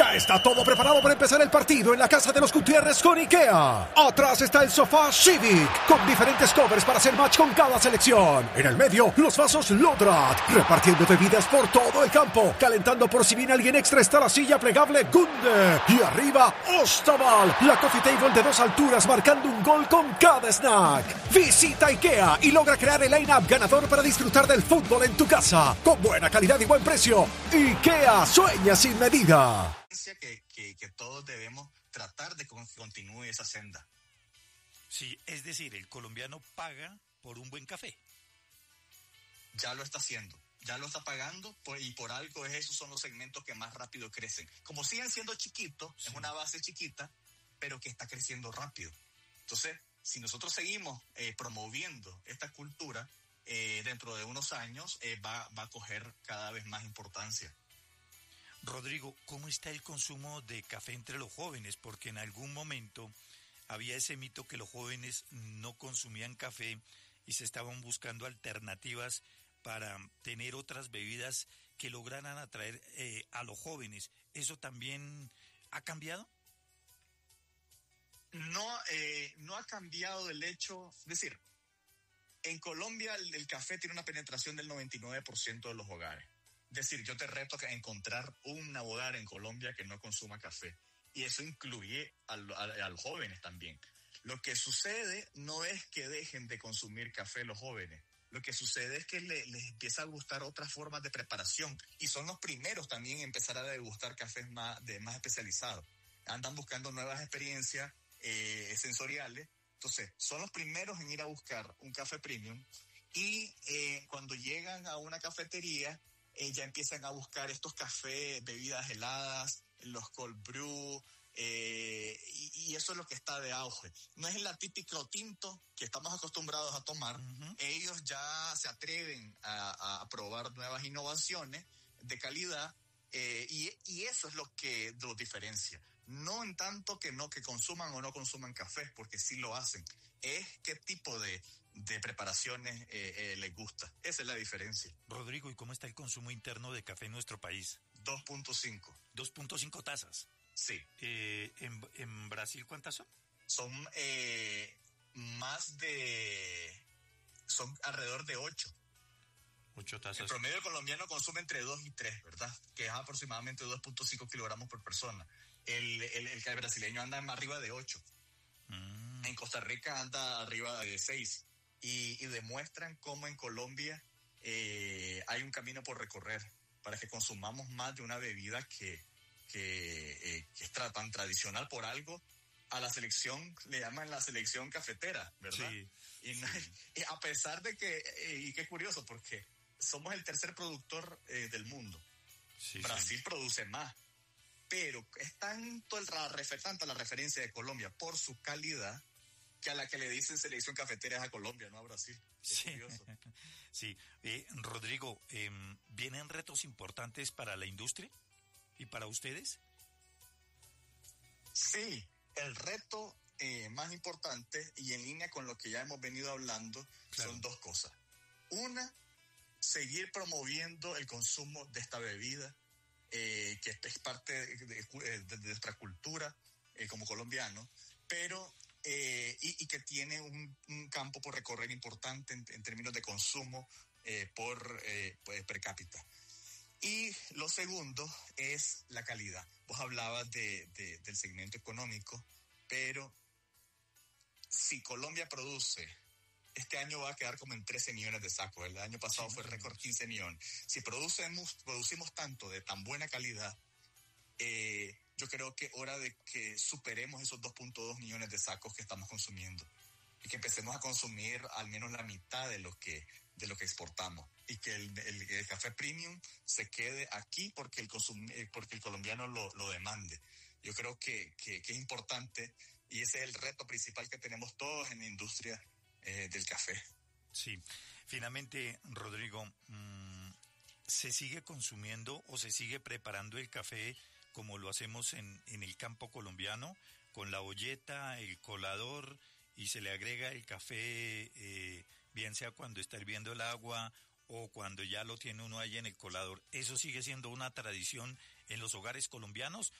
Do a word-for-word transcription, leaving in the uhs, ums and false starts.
Ya está todo preparado para empezar el partido en la casa de los Gutiérrez con IKEA. Atrás está el sofá Civic, con diferentes covers para hacer match con cada selección. En el medio, los vasos Lodrat, repartiendo bebidas por todo el campo. Calentando por si viene alguien extra está la silla plegable Gunde. Y arriba, Ostaval, la coffee table de dos alturas marcando un gol con cada snack. Visita IKEA y logra crear el line-up ganador para disfrutar del fútbol en tu casa. Con buena calidad y buen precio. IKEA, sueña sin medida. Que, que, que todos debemos tratar de que continúe esa senda. Sí, es decir, el colombiano paga por un buen café. Ya lo está haciendo, ya lo está pagando por, y por algo es esos son los segmentos que más rápido crecen. Como siguen siendo chiquitos, sí. Es una base chiquita, pero que está creciendo rápido. Entonces, si nosotros seguimos eh, promoviendo esta cultura, eh, dentro de unos años eh, va, va a coger cada vez más importancia. Rodrigo, ¿cómo está el consumo de café entre los jóvenes? Porque en algún momento había ese mito que los jóvenes no consumían café y se estaban buscando alternativas para tener otras bebidas que lograran atraer eh, a los jóvenes. ¿Eso también ha cambiado? No, eh, no ha cambiado el hecho, es decir, en Colombia el, el café tiene una penetración del noventa y nueve por ciento de los hogares. Es decir, yo te reto a encontrar un hogar en Colombia que no consuma café. Y eso incluye a, a, a los jóvenes también. Lo que sucede no es que dejen de consumir café los jóvenes. Lo que sucede es que le, les empieza a gustar otras formas de preparación. Y son los primeros también en empezar a degustar cafés más, de, más especializados. Andan buscando nuevas experiencias eh, sensoriales. Entonces, son los primeros en ir a buscar un café premium. Y eh, cuando llegan a una cafetería, Eh, ya empiezan a buscar estos cafés, bebidas heladas, los cold brew, eh, y, y eso es lo que está de auge. No es el típico tinto que estamos acostumbrados a tomar. Uh-huh. Ellos ya se atreven a, a probar nuevas innovaciones de calidad, eh, y, y eso es lo que los diferencia. No en tanto que no que consuman o no consuman café, porque sí lo hacen. Es qué tipo de... de preparaciones eh, eh, les gusta. Esa es la diferencia. Rodrigo, ¿y cómo está el consumo interno de café en nuestro país? dos punto cinco. dos punto cinco tazas. Sí. Eh, ¿en, ¿En Brasil cuántas son? Son eh, más de... Son alrededor de ocho. ocho tazas. El promedio colombiano consume entre dos y tres, ¿verdad? Que es aproximadamente dos punto cinco kilogramos por persona. El, el, el, el brasileño anda más arriba de ocho. Mm. En Costa Rica anda arriba de seis. Y, y demuestran cómo en Colombia eh, hay un camino por recorrer para que consumamos más de una bebida que, que, eh, que es tra- tan tradicional por algo. A la selección le llaman la selección cafetera, ¿verdad? Sí, y, no, sí. y a pesar de que, eh, y qué curioso, porque somos el tercer productor eh, del mundo. Sí, Brasil sí. produce más, pero es tanto, el, tanto la referencia de Colombia por su calidad, que a la que le dicen selección cafetera es a Colombia, no a Brasil. Qué sí. curioso. Sí. Eh, Rodrigo, eh, ¿vienen retos importantes para la industria y para ustedes? Sí, el reto eh, más importante y en línea con lo que ya hemos venido hablando, claro, son dos cosas. Una, seguir promoviendo el consumo de esta bebida, eh, que es parte de, de, de nuestra cultura eh, como colombianos, pero Eh, y, y que tiene un, un campo por recorrer importante en, en términos de consumo eh, por eh, pues, per cápita. Y lo segundo es la calidad. Vos hablabas de, de, del segmento económico, pero si Colombia produce, este año va a quedar como en trece millones de sacos. El año pasado sí, fue récord quince millones. Si producimos, producimos tanto de tan buena calidad, eh, yo creo que es hora de que superemos esos dos punto dos millones de sacos que estamos consumiendo y que empecemos a consumir al menos la mitad de lo que, de lo que exportamos y que el, el, el café premium se quede aquí porque el, consum, porque el colombiano lo, lo demande. Yo creo que, que, que es importante y ese es el reto principal que tenemos todos en la industria eh, del café. Sí, finalmente, Rodrigo, mmm, ¿se sigue consumiendo o se sigue preparando el café como lo hacemos en, en el campo colombiano, con la olleta, el colador, y se le agrega el café, eh, bien sea cuando está hirviendo el agua o cuando ya lo tiene uno ahí en el colador? ¿Eso sigue siendo una tradición en los hogares colombianos